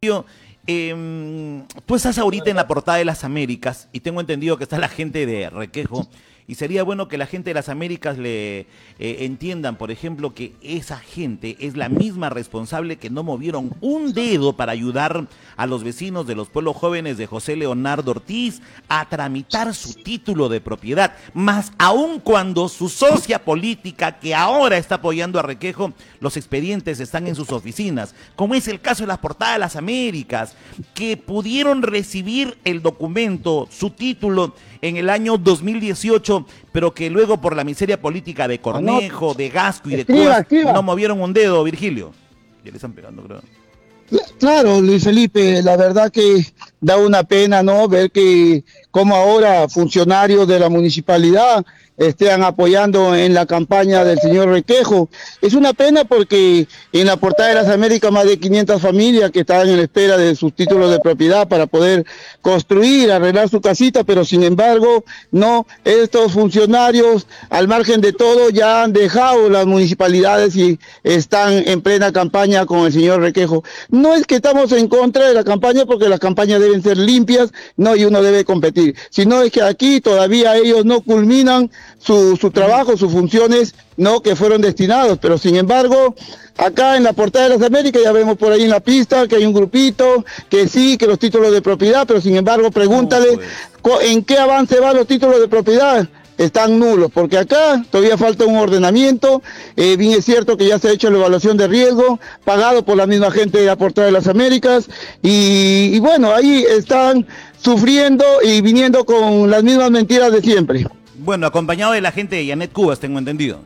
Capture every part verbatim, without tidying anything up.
Eh, tú estás ahorita en la portada de las Américas y tengo entendido que está la gente de Requejo y sería bueno que la gente de las Américas le eh, entiendan, por ejemplo, que esa gente es la misma responsable que no movieron un dedo para ayudar a los vecinos de los pueblos jóvenes de José Leonardo Ortiz a tramitar su título de propiedad, más aún cuando su socia política que ahora está apoyando a Requejo, los expedientes están en sus oficinas, como es el caso de las portadas de las Américas, que pudieron recibir el documento, su título, en el año dos mil dieciocho, pero que luego por la miseria política de Cornejo, de Gasco y de Cuevas, no movieron un dedo, Virgilio. Ya le están pegando, creo. Claro, Luis Felipe, la verdad que da una pena, ¿no? Ver que como ahora funcionarios de la municipalidad estén apoyando en la campaña del señor Requejo. Es una pena porque en la portada de las Américas más de quinientas familias que estaban en espera de sus títulos de propiedad para poder construir, arreglar su casita, pero sin embargo, no, estos funcionarios, al margen de todo, ya han dejado las municipalidades y están en plena campaña con el señor Requejo. No es que estamos en contra de la campaña porque las campañas deben ser limpias, no, y uno debe competir, sino es que aquí todavía ellos no culminan Su, su trabajo, sus funciones, no que fueron destinados, pero sin embargo, acá en la portada de las Américas ya vemos por ahí en la pista que hay un grupito, que sí, que los títulos de propiedad, pero sin embargo, pregúntale no, pues. ¿En qué avance van los títulos de propiedad? Están nulos, porque acá todavía falta un ordenamiento, eh, bien es cierto que ya se ha hecho la evaluación de riesgo, pagado por la misma gente de la portada de las Américas, y, y bueno, ahí están sufriendo y viniendo con las mismas mentiras de siempre. Bueno, acompañado de la gente de Janet Cubas, tengo entendido.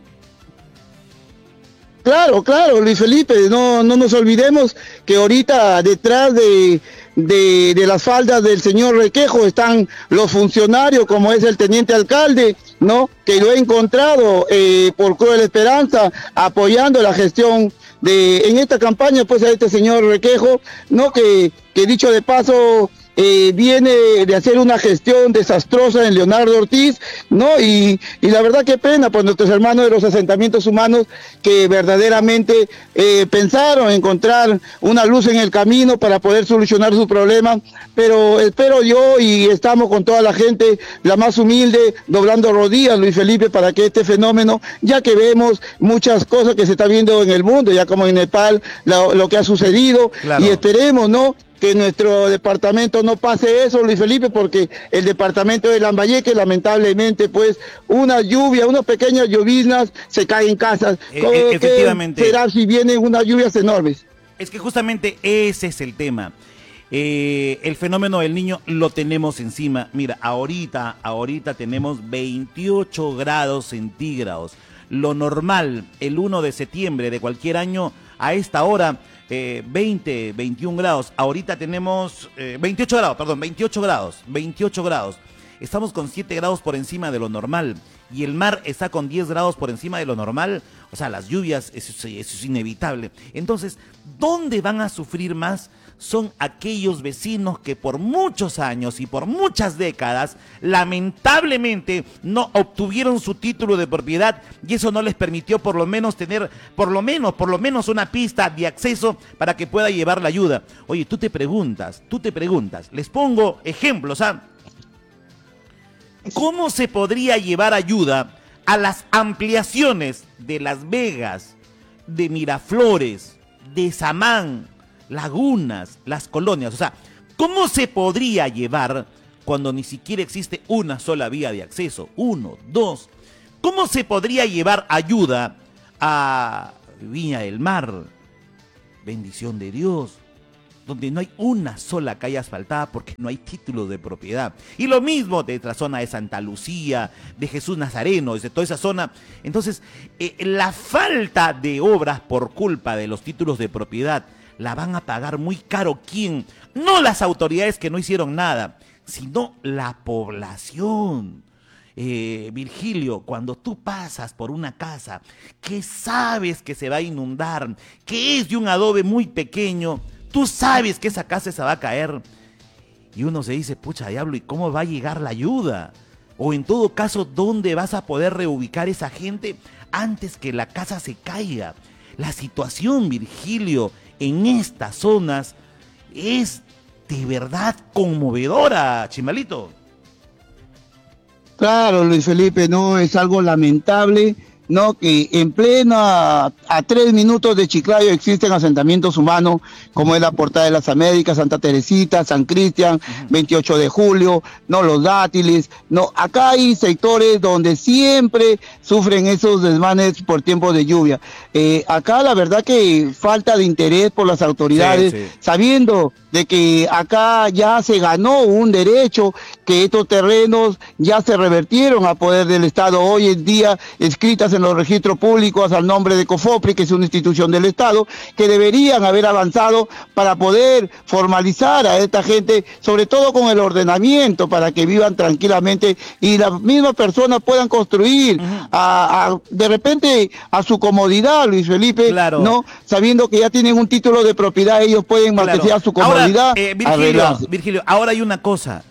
Claro, claro, Luis Felipe, no, no nos olvidemos que ahorita detrás de, de, de las faldas del señor Requejo están los funcionarios, como es el teniente alcalde, ¿no? Que lo he encontrado eh, por Cruel Esperanza, apoyando la gestión de, en esta campaña, pues a este señor Requejo, ¿no? Que, que dicho de paso, Eh, viene de hacer una gestión desastrosa en Leonardo Ortiz, ¿no? Y, y la verdad qué pena por nuestros hermanos de los asentamientos humanos que verdaderamente eh, pensaron encontrar una luz en el camino para poder solucionar su problema, pero espero yo y estamos con toda la gente, la más humilde, doblando rodillas, Luis Felipe, para que este fenómeno, ya que vemos muchas cosas que se está viendo en el mundo, ya como en Nepal, lo, lo que ha sucedido, claro. Y esperemos, ¿no?, que nuestro departamento no pase eso, Luis Felipe, porque el departamento de Lambayeque, lamentablemente, pues, una lluvia, unas pequeñas lloviznas, se caen en casas. Eh, eh, efectivamente. ¿Qué será si vienen unas lluvias enormes? Es que justamente ese es el tema. Eh, el fenómeno del niño lo tenemos encima. Mira, ahorita, ahorita tenemos veintiocho grados centígrados. Lo normal, el uno de septiembre de cualquier año, a esta hora, eh, veinte, veintiún grados. Ahorita tenemos eh, veintiocho grados, perdón, veintiocho grados, veintiocho grados. Estamos con siete grados por encima de lo normal y el mar está con diez grados por encima de lo normal. O sea, las lluvias, eso, eso es inevitable. Entonces, ¿dónde van a sufrir más? Son aquellos vecinos que por muchos años y por muchas décadas lamentablemente no obtuvieron su título de propiedad y eso no les permitió por lo menos tener, por lo menos, por lo menos una pista de acceso para que pueda llevar la ayuda. Oye, tú te preguntas, tú te preguntas, les pongo ejemplos, ¿ah? ¿Cómo se podría llevar ayuda a las ampliaciones de Las Vegas, de Miraflores, de Samán, Lagunas, las colonias? O sea, ¿cómo se podría llevar cuando ni siquiera existe una sola vía de acceso? Uno, dos. ¿Cómo se podría llevar ayuda a Viña del Mar, Bendición de Dios, donde no hay una sola calle asfaltada porque no hay título de propiedad? Y lo mismo de la zona de Santa Lucía, de Jesús Nazareno, desde toda esa zona. Entonces, eh, la falta de obras por culpa de los títulos de propiedad la van a pagar muy caro. ¿Quién? No las autoridades que no hicieron nada, sino la población. Eh, Virgilio, cuando tú pasas por una casa que sabes que se va a inundar, que es de un adobe muy pequeño, tú sabes que esa casa se va a caer y uno se dice, pucha diablo, ¿y cómo va a llegar la ayuda? O en todo caso, ¿dónde vas a poder reubicar esa gente antes que la casa se caiga? La situación, Virgilio, en estas zonas es de verdad conmovedora, Chimalito. Claro, Luis Felipe, no, es algo lamentable, ¿no? Que en plena, a, a tres minutos de Chiclayo existen asentamientos humanos, como es la Portada de las Américas, Santa Teresita, San Cristian, uh-huh. veintiocho de julio, ¿no? Los Dátiles, ¿no? Acá hay sectores donde siempre sufren esos desmanes por tiempo de lluvia. Eh, acá la verdad que falta de interés por las autoridades, sí, sí. sabiendo de que acá ya se ganó un derecho, que estos terrenos ya se revertieron a poder del Estado hoy en día, escritas en los registros públicos al nombre de COFOPRI, que es una institución del Estado, que deberían haber avanzado para poder formalizar a esta gente, sobre todo con el ordenamiento, para que vivan tranquilamente y las mismas personas puedan construir uh-huh. a, a, de repente a su comodidad, Luis Felipe, claro. ¿no? Sabiendo que ya tienen un título de propiedad, ellos pueden mantener claro. su comodidad. Ahora, eh, Virgilio, Virgilio, ahora hay una cosa.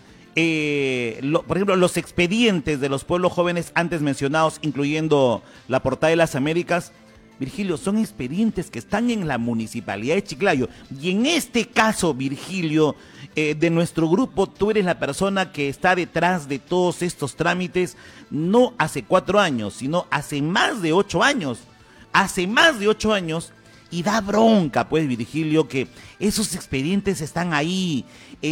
Eh, lo, por ejemplo, los expedientes de los pueblos jóvenes antes mencionados, incluyendo la Portada de las Américas, Virgilio, son expedientes que están en la Municipalidad de Chiclayo. Y en este caso, Virgilio, eh, de nuestro grupo, tú eres la persona que está detrás de todos estos trámites, no hace cuatro años, sino hace más de ocho años. Hace más de ocho años. Y da bronca, pues, Virgilio, que esos expedientes están ahí,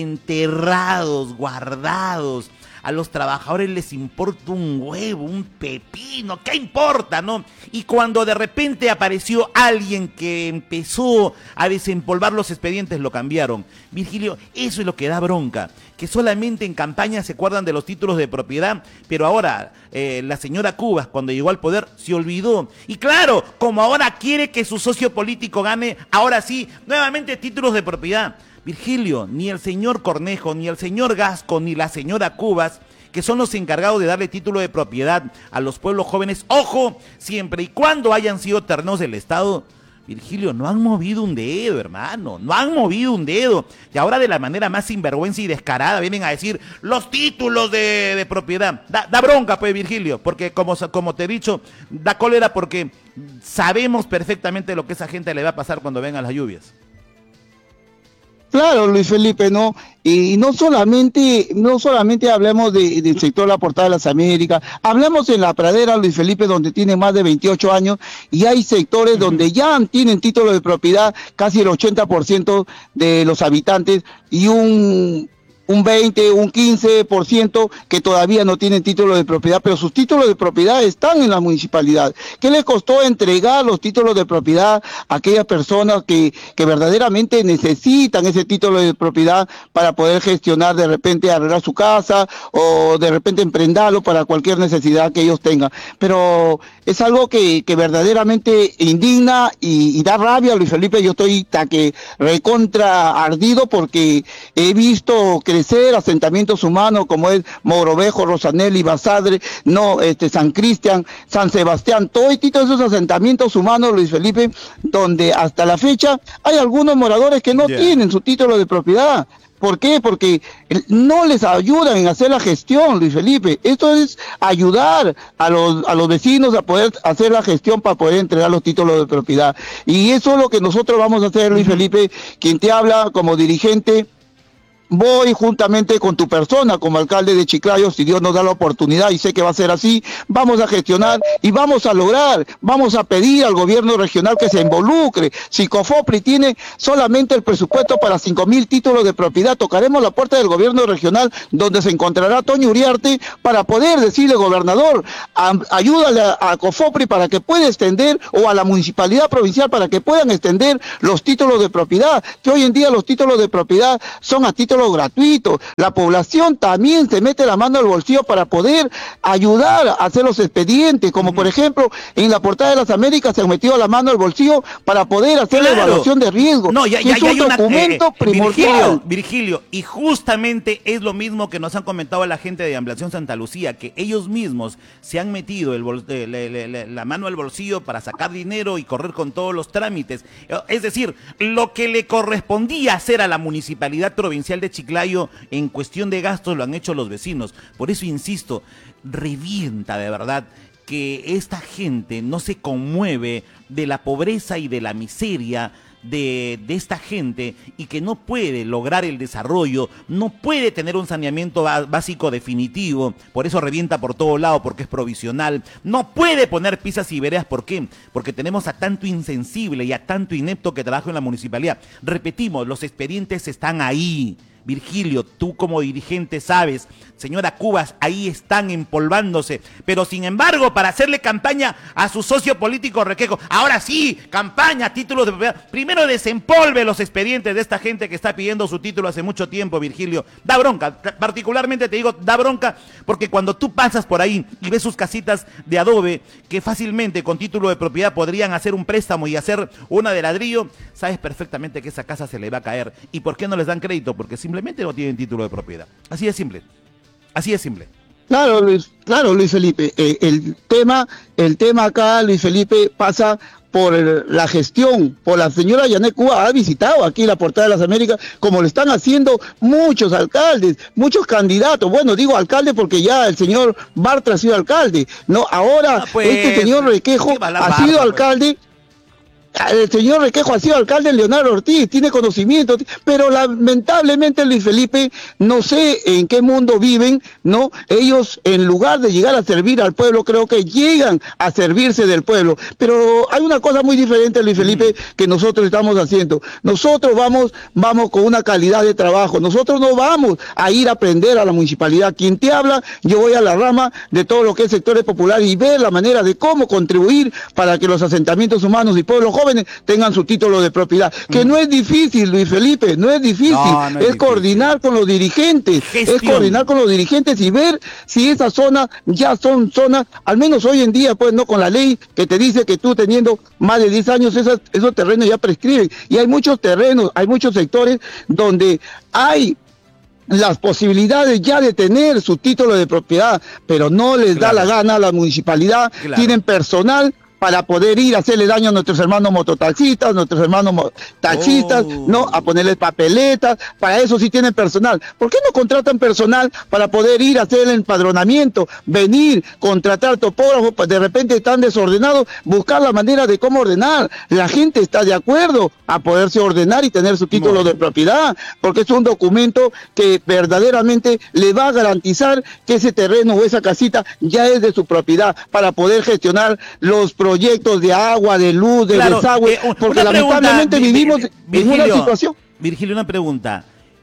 enterrados, guardados. A los trabajadores les importa un huevo, un pepino, ¿qué importa, no? Y cuando de repente apareció alguien que empezó a desempolvar los expedientes, lo cambiaron. Virgilio, eso es lo que da bronca, que solamente en campaña se acuerdan de los títulos de propiedad, pero ahora eh, la señora Cubas, cuando llegó al poder, se olvidó. Y claro, como ahora quiere que su socio político gane, ahora sí, nuevamente títulos de propiedad. Virgilio, ni el señor Cornejo, ni el señor Gasco, ni la señora Cubas, que son los encargados de darle título de propiedad a los pueblos jóvenes, ojo, siempre y cuando hayan sido terrenos del Estado, Virgilio, no han movido un dedo, hermano, no han movido un dedo. Y ahora de la manera más sinvergüenza y descarada vienen a decir los títulos de, de propiedad. Da, da bronca, pues, Virgilio, porque como, como te he dicho, da cólera porque sabemos perfectamente lo que a esa gente le va a pasar cuando vengan las lluvias. Claro, Luis Felipe, no, y no solamente, no solamente hablemos de, del sector de la Portada de las Américas, hablamos en la pradera, Luis Felipe, donde tiene más de veintiocho años, y hay sectores uh-huh. donde ya tienen título de propiedad casi el ochenta por ciento de los habitantes, y un un veinte, un quince por ciento que todavía no tienen título de propiedad, pero sus títulos de propiedad están en la municipalidad. ¿Qué les costó entregar los títulos de propiedad a aquellas personas que, que verdaderamente necesitan ese título de propiedad para poder gestionar, de repente arreglar su casa o de repente emprenderlo para cualquier necesidad que ellos tengan? Pero es algo que, que verdaderamente indigna y, y da rabia, Luis Felipe. Yo estoy taque recontra ardido porque he visto que ser asentamientos humanos como es Mogrovejo, Rosanelli, Basadre, no, este, San Cristian, San Sebastián, todos esos asentamientos humanos, Luis Felipe, donde hasta la fecha hay algunos moradores que no yeah. tienen su título de propiedad. ¿Por qué? Porque no les ayudan en hacer la gestión, Luis Felipe. Esto es ayudar a los, a los vecinos a poder hacer la gestión para poder entregar los títulos de propiedad. Y eso es lo que nosotros vamos a hacer, Luis uh-huh. Felipe, quien te habla como dirigente. Voy juntamente con tu persona como alcalde de Chiclayo, si Dios nos da la oportunidad, y sé que va a ser así, vamos a gestionar y vamos a lograr, vamos a pedir al gobierno regional que se involucre. Si COFOPRI tiene solamente el presupuesto para cinco mil títulos de propiedad, tocaremos la puerta del gobierno regional donde se encontrará Toño Uriarte para poder decirle, gobernador, a, ayúdale a, a COFOPRI para que pueda extender, o a la municipalidad provincial para que puedan extender los títulos de propiedad, que hoy en día los títulos de propiedad son a título gratuito. La población también se mete la mano al bolsillo para poder ayudar a hacer los expedientes, como uh-huh. por ejemplo en la Portada de las Américas se han metido la mano al bolsillo para poder hacer claro. la evaluación de riesgo. No, ya, ya, es ya un hay una, documento eh, primordial. Virgilio, Virgilio, y justamente es lo mismo que nos han comentado la gente de Ampliación Santa Lucía, que ellos mismos se han metido el bol, eh, le, le, le, la mano al bolsillo para sacar dinero y correr con todos los trámites. Es decir, lo que le correspondía hacer a la Municipalidad Provincial de Chiclayo en cuestión de gastos lo han hecho los vecinos. Por eso insisto, revienta de verdad que esta gente no se conmueve de la pobreza y de la miseria de, de esta gente y que no puede lograr el desarrollo, no puede tener un saneamiento básico definitivo, por eso revienta por todo lado, porque es provisional, no puede poner pisas y veredas, ¿por qué? Porque tenemos a tanto insensible y a tanto inepto que trabaja en la municipalidad. Repetimos, los expedientes están ahí. Virgilio, tú como dirigente sabes, señora Cubas, ahí están empolvándose, pero sin embargo, para hacerle campaña a su socio político Requejo, ahora sí, campaña, títulos de propiedad, primero desempolve los expedientes de esta gente que está pidiendo su título hace mucho tiempo, Virgilio, da bronca, particularmente te digo, da bronca, porque cuando tú pasas por ahí y ves sus casitas de adobe, que fácilmente con título de propiedad podrían hacer un préstamo y hacer una de ladrillo, sabes perfectamente que esa casa se le va a caer. ¿Y por qué no les dan crédito? Porque simplemente no tienen título de propiedad. Así de simple. Así de simple. Claro, Luis, claro, Luis Felipe. Eh, el tema, el tema acá, Luis Felipe, pasa por el, la gestión, por la señora Yanet Cuba, ha visitado aquí la Portada de las Américas, como lo están haciendo muchos alcaldes, muchos candidatos. Bueno, digo alcalde porque ya el señor Bartra ha sido alcalde. No, ahora ah, pues, este señor Requejo ha Bartra, sido alcalde. Pues. El señor Requejo ha sido alcalde, Leonardo Ortiz, tiene conocimiento, pero lamentablemente, Luis Felipe, no sé en qué mundo viven, ¿no? Ellos, en lugar de llegar a servir al pueblo, creo que llegan a servirse del pueblo. Pero hay una cosa muy diferente, Luis Felipe, que nosotros estamos haciendo. Nosotros vamos, vamos con una calidad de trabajo. Nosotros no vamos a ir a aprender a la municipalidad. Quien te habla, yo voy a la rama de todo lo que es sectores populares y ver la manera de cómo contribuir para que los asentamientos humanos y pueblos jóvenes tengan su título de propiedad, que mm. no es difícil, Luis Felipe, no es difícil, no, no es, es coordinar con los dirigentes, Gestión. es coordinar con los dirigentes y ver si esas zonas ya son zonas, al menos hoy en día, pues no con la ley que te dice que tú teniendo más de diez años, esas, esos terrenos ya prescriben, y hay muchos terrenos, hay muchos sectores donde hay las posibilidades ya de tener su título de propiedad, pero no les claro. da la gana a la municipalidad, claro. tienen personal para poder ir a hacerle daño a nuestros hermanos mototaxistas, nuestros hermanos taxistas, oh. ¿no? A ponerles papeletas, para eso sí tienen personal. ¿Por qué no contratan personal para poder ir a hacer el empadronamiento, venir, contratar topógrafos, pues de repente están desordenados, buscar la manera de cómo ordenar? La gente está de acuerdo a poderse ordenar y tener su título bueno. de propiedad, porque es un documento que verdaderamente le va a garantizar que ese terreno o esa casita ya es de su propiedad, para poder gestionar los proyectos proyectos de agua, de luz, de claro, desagüe, eh, porque lamentablemente pregunta, vivimos Virgilio, en una situación. Virgilio, una pregunta.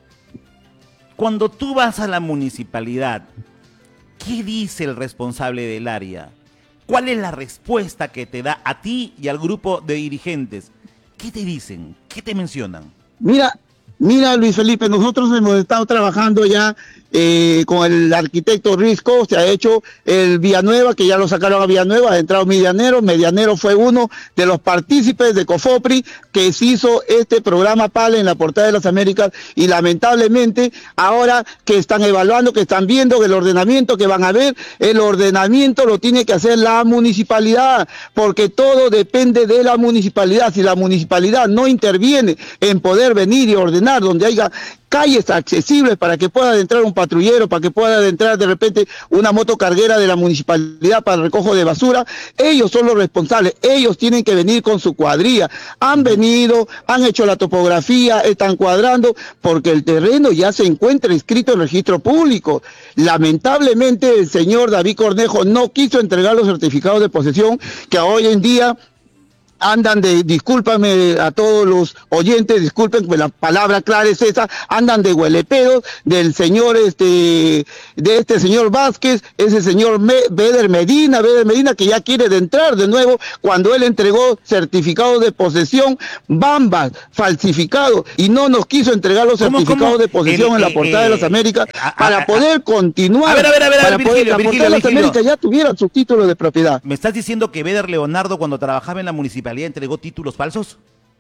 Cuando tú vas a la municipalidad, ¿qué dice el responsable del área? ¿Cuál es la respuesta que te da a ti y al grupo de dirigentes? ¿Qué te dicen? ¿Qué te mencionan? Mira, mira Luis Felipe, nosotros hemos estado trabajando ya Eh, con el arquitecto Risco, se ha hecho el Villanueva, que ya lo sacaron a Villanueva, ha entrado Medianero, Medianero fue uno de los partícipes de COFOPRI que se hizo este programa PALE en la Portada de las Américas, y lamentablemente ahora que están evaluando, que están viendo el ordenamiento que van a ver, el ordenamiento lo tiene que hacer la municipalidad, porque todo depende de la municipalidad. Si la municipalidad no interviene en poder venir y ordenar donde haya calles accesibles para que pueda entrar un patrullero, para que pueda entrar de repente una moto carguera de la municipalidad para el recojo de basura, ellos son los responsables, ellos tienen que venir con su cuadrilla. Han venido, han hecho la topografía, están cuadrando, porque el terreno ya se encuentra inscrito en registro público. Lamentablemente el señor David Cornejo no quiso entregar los certificados de posesión, que hoy en día andan de, discúlpame a todos los oyentes, disculpen, pues la palabra clara es esa, andan de huelepedos del señor, este, de este señor Vázquez, ese señor Me, Beder Medina, Beder Medina, que ya quiere de entrar de nuevo, cuando él entregó certificados de posesión, bambas, falsificados, y no nos quiso entregar los ¿Cómo, certificados cómo? de posesión el, en la Portada eh, de las Américas, a, a, para a, poder a, continuar, a ver, a ver, a ver, para Virgilio, poder, la Virgilio, Portada de las Virgilio. Américas ya tuviera su título de propiedad. ¿Me estás diciendo que Beder Leonardo, cuando trabajaba en la municipalidad, entregó títulos falsos?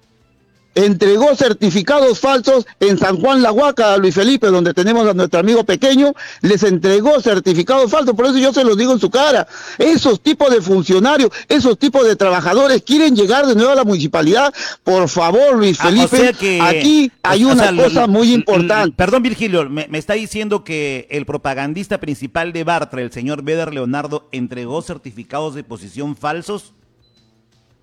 Entregó certificados falsos en San Juan La Huaca, Luis Felipe, donde tenemos a nuestro amigo pequeño, les entregó certificados falsos, por eso yo se los digo en su cara. Esos tipos de funcionarios, esos tipos de trabajadores quieren llegar de nuevo a la municipalidad. Por favor, Luis Felipe, ah, o sea que, aquí hay o una sea, cosa lo, muy importante. Perdón, Virgilio, me, me está diciendo que el propagandista principal de Bartra, el señor Beder Leonardo, entregó certificados de posesión falsos.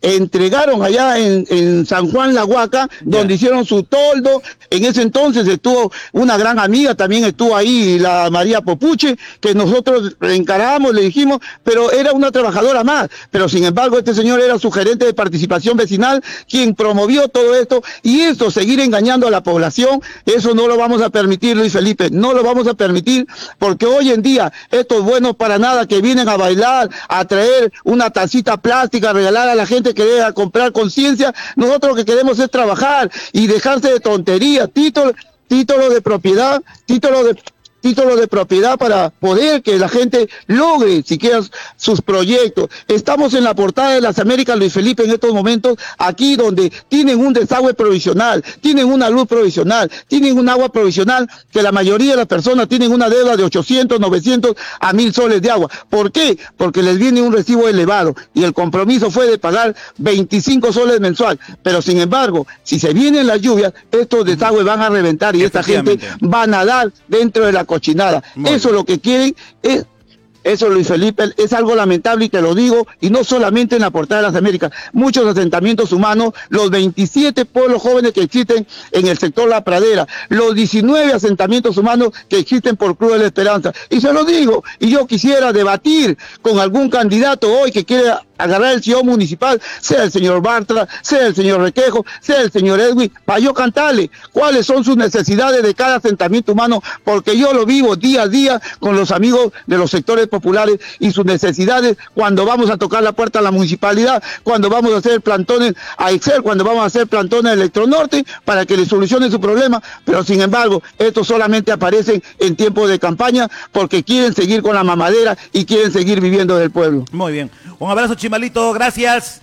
entregaron allá en, en San Juan La Huaca, donde yeah. hicieron su toldo. En ese entonces estuvo una gran amiga, también estuvo ahí la María Popuche, que nosotros encaramos, le dijimos, pero era una trabajadora más. Pero sin embargo, este señor era su gerente de participación vecinal, quien promovió todo esto, y esto, seguir engañando a la población, eso no lo vamos a permitir, Luis Felipe, no lo vamos a permitir, porque hoy en día estos buenos para nada que vienen a bailar, a traer una tacita plástica, a regalar a la gente que debe comprar conciencia, nosotros lo que queremos es trabajar y dejarse de tonterías, título, título de propiedad, título de título de propiedad para poder que la gente logre siquiera sus proyectos. Estamos en la portada de las Américas, Luis Felipe, en estos momentos, aquí donde tienen un desagüe provisional, tienen una luz provisional, tienen un agua provisional, que la mayoría de las personas tienen una deuda de ochocientos, novecientos a mil soles de agua. ¿Por qué? Porque les viene un recibo elevado y el compromiso fue de pagar veinticinco soles mensual. Pero sin embargo, si se vienen las lluvias, estos desagües van a reventar y esta gente va a nadar dentro de la cochinada. Muy eso bien. Lo que quieren es, eso Luis Felipe, es algo lamentable y te lo digo, y no solamente en la portada de las Américas, muchos asentamientos humanos, los veintisiete pueblos jóvenes que existen en el sector La Pradera, los diecinueve asentamientos humanos que existen por Cruz de la Esperanza, y se lo digo, y yo quisiera debatir con algún candidato hoy que quiera agarrar el sillón municipal, sea el señor Bartra, sea el señor Requejo, sea el señor Edwin, para yo cantarle cuáles son sus necesidades de cada asentamiento humano, porque yo lo vivo día a día con los amigos de los sectores populares y sus necesidades cuando vamos a tocar la puerta a la municipalidad, cuando vamos a hacer plantones a Excel, cuando vamos a hacer plantones a Electronorte para que le solucione su problema, pero sin embargo, estos solamente aparecen en tiempo de campaña porque quieren seguir con la mamadera y quieren seguir viviendo del pueblo. Muy bien. Un abrazo, Chimalito, gracias.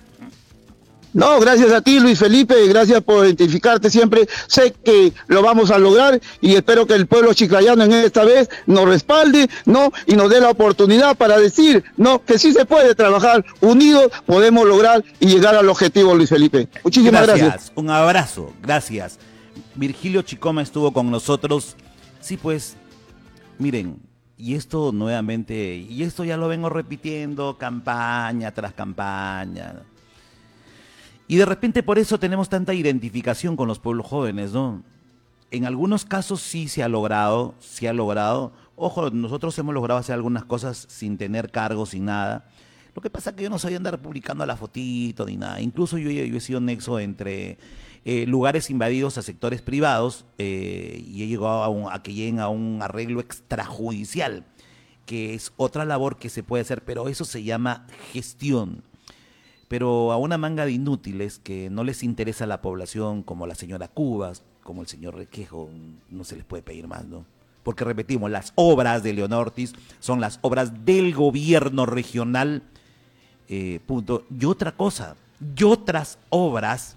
No, gracias a ti, Luis Felipe, gracias por identificarte siempre. Sé que lo vamos a lograr y espero que el pueblo chiclayano en esta vez nos respalde, ¿no? Y nos dé la oportunidad para decir, ¿no? Que sí se puede trabajar unidos, podemos lograr y llegar al objetivo, Luis Felipe. Muchísimas gracias. Gracias, un abrazo, gracias. Virgilio Chicoma estuvo con nosotros. Sí, pues, miren, y esto nuevamente, y esto ya lo vengo repitiendo, campaña tras campaña. Y de repente por eso tenemos tanta identificación con los pueblos jóvenes, ¿no? En algunos casos sí se ha logrado, sí ha logrado. Ojo, nosotros hemos logrado hacer algunas cosas sin tener cargos, sin nada. Lo que pasa es que yo no sabía andar publicando la fotito ni nada. Incluso yo, yo he sido nexo entre eh, lugares invadidos a sectores privados eh, y he llegado a, un, a que lleguen a un arreglo extrajudicial, que es otra labor que se puede hacer, pero eso se llama gestión. Pero a una manga de inútiles que no les interesa a la población, como la señora Cubas, como el señor Requejo, no se les puede pedir más, ¿no? Porque repetimos, las obras de Leonor Ortiz son las obras del gobierno regional, eh, punto. Y otra cosa, y otras obras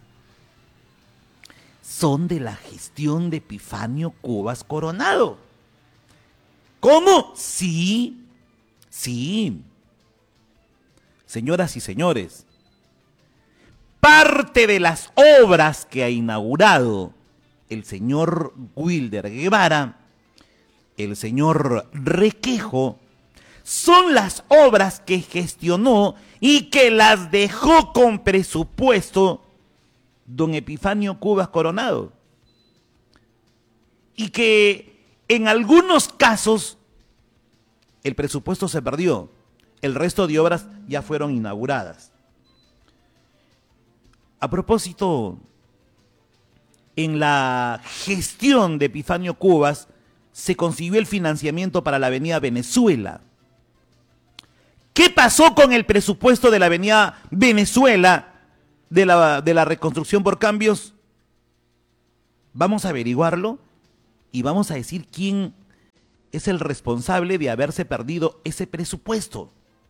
son de la gestión de Epifanio Cubas Coronado. ¿Cómo? Sí, sí. Señoras y señores, parte de las obras que ha inaugurado el señor Wilder Guevara, el señor Requejo, son las obras que gestionó y que las dejó con presupuesto don Epifanio Cubas Coronado. Y que en algunos casos el presupuesto se perdió, el resto de obras ya fueron inauguradas. A propósito, en la gestión de Epifanio Cubas se consiguió el financiamiento para la avenida Venezuela. ¿Qué pasó con el presupuesto de la avenida Venezuela de la, de la reconstrucción por cambios? Vamos a averiguarlo y vamos a decir quién es el responsable de haberse perdido ese presupuesto.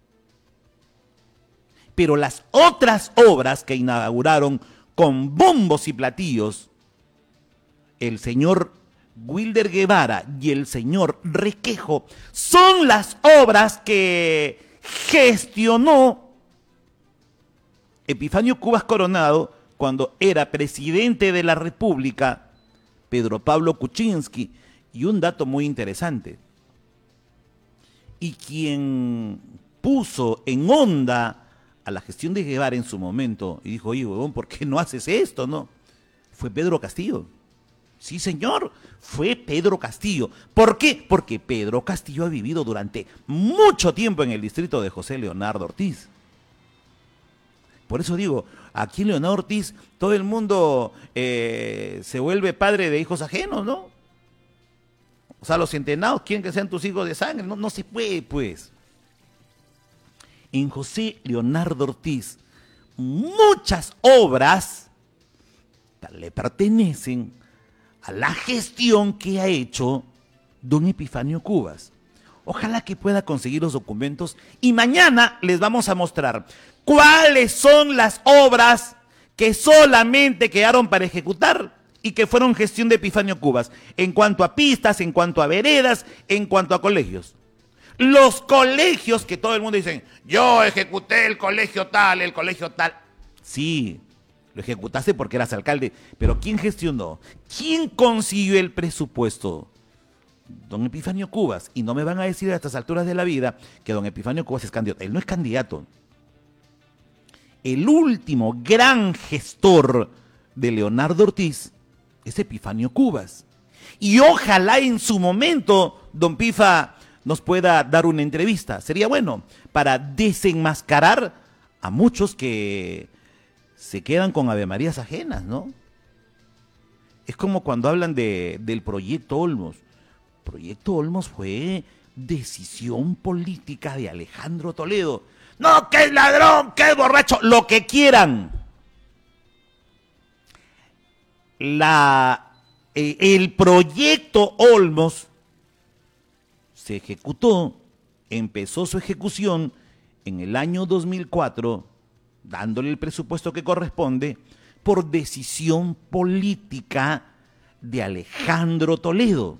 Pero las otras obras que inauguraron con bombos y platillos el señor Wilder Guevara y el señor Requejo son las obras que gestionó Epifanio Cubas Coronado cuando era presidente de la República, Pedro Pablo Kuczynski. Y un dato muy interesante, y quien puso en onda a la gestión de Guevara en su momento y dijo, oye, huevón, ¿por qué no haces esto, no? Fue Pedro Castillo. Sí, señor, fue Pedro Castillo. ¿Por qué? Porque Pedro Castillo ha vivido durante mucho tiempo en el distrito de José Leonardo Ortiz. Por eso digo, aquí en Leonardo Ortiz todo el mundo eh, se vuelve padre de hijos ajenos, ¿no? O sea, los centenados quieren que sean tus hijos de sangre. No, no se puede, pues. En José Leonardo Ortiz, muchas obras le pertenecen a la gestión que ha hecho don Epifanio Cubas. Ojalá que pueda conseguir los documentos y mañana les vamos a mostrar cuáles son las obras que solamente quedaron para ejecutar y que fueron gestión de Epifanio Cubas, en cuanto a pistas, en cuanto a veredas, en cuanto a colegios. Los colegios que todo el mundo dice, yo ejecuté el colegio tal, el colegio tal. Sí, lo ejecutaste porque eras alcalde, pero ¿quién gestionó? ¿Quién consiguió el presupuesto? Don Epifanio Cubas. Y no me van a decir a estas alturas de la vida que don Epifanio Cubas es candidato. Él no es candidato. El último gran gestor de Leonardo Ortiz es Epifanio Cubas. Y ojalá en su momento don Pifa nos pueda dar una entrevista. Sería bueno para desenmascarar a muchos que se quedan con avemarías ajenas, ¿no? Es como cuando hablan de, del proyecto Olmos. Proyecto Olmos fue decisión política de Alejandro Toledo. No, que es ladrón, que es borracho, lo que quieran. La, eh, el proyecto Olmos se ejecutó, empezó su ejecución en el año dos mil cuatro, dándole el presupuesto que corresponde, por decisión política de Alejandro Toledo.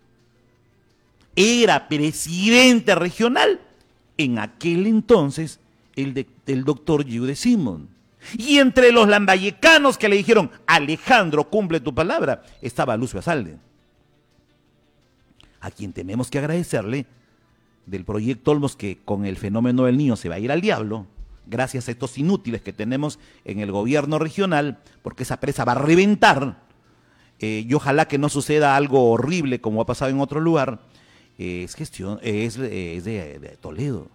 Era presidente regional en aquel entonces el, de, el doctor Jude Simon. Y entre los lambayecanos que le dijeron, Alejandro, cumple tu palabra, estaba Lucio Azalde, a quien tenemos que agradecerle del proyecto Olmos, que con el fenómeno del niño se va a ir al diablo, gracias a estos inútiles que tenemos en el gobierno regional, porque esa presa va a reventar, eh, y ojalá que no suceda algo horrible como ha pasado en otro lugar. Eh, es gestión, es, es de, de Toledo.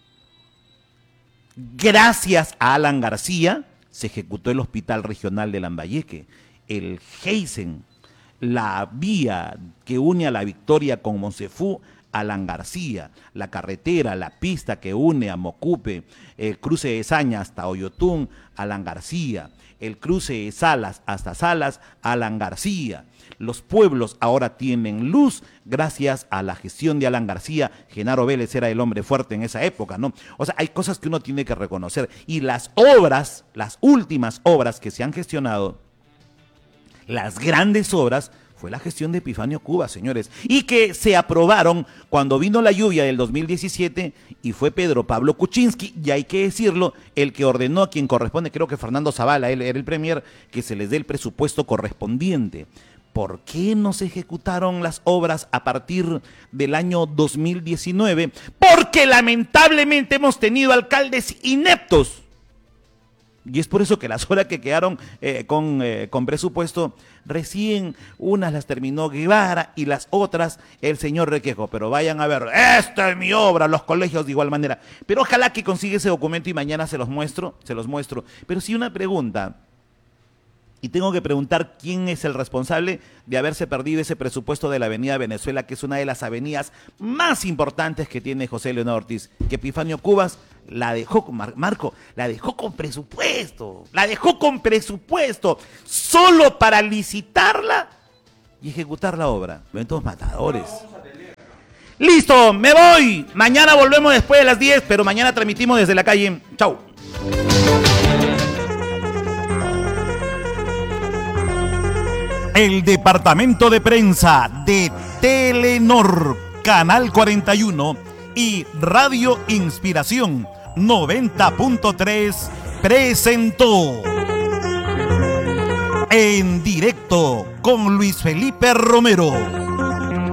Gracias a Alan García se ejecutó el hospital regional de Lambayeque, el Heisen, la vía que une a La Victoria con Monsefú, Alan García, la carretera, la pista que une a Mocupe, el cruce de Saña hasta Oyotún, Alan García, el cruce de Salas hasta Salas, Alan García. Los pueblos ahora tienen luz gracias a la gestión de Alan García. Genaro Vélez era el hombre fuerte en esa época, ¿no? O sea, hay cosas que uno tiene que reconocer. Y las obras, las últimas obras que se han gestionado, las grandes obras, fue la gestión de Epifanio Cubas, señores, y que se aprobaron cuando vino la lluvia del dos mil diecisiete y fue Pedro Pablo Kuczynski, y hay que decirlo, el que ordenó a quien corresponde, creo que Fernando Zavala, él era el premier, que se les dé el presupuesto correspondiente. ¿Por qué no se ejecutaron las obras a partir del año dos mil diecinueve? Porque lamentablemente hemos tenido alcaldes ineptos. Y es por eso que las obras que quedaron eh, con, eh, con presupuesto, recién unas las terminó Guevara y las otras el señor Requejo. Pero vayan a ver, esta es mi obra, los colegios de igual manera. Pero ojalá que consiga ese documento y mañana se los muestro, se los muestro. Pero sí una pregunta, y tengo que preguntar quién es el responsable de haberse perdido ese presupuesto de la avenida Venezuela, que es una de las avenidas más importantes que tiene José Leonardo Ortiz, que Epifanio Cubas la dejó, Mar Marco, la dejó con presupuesto, la dejó con presupuesto, solo para licitarla y ejecutar la obra. Eventos matadores. Listo, me voy. Mañana volvemos después de las diez, pero mañana transmitimos desde la calle. Chau. El departamento de prensa de Telenor, Canal cuarenta y uno y Radio Inspiración noventa punto tres presentó En Directo con Luis Felipe Romero.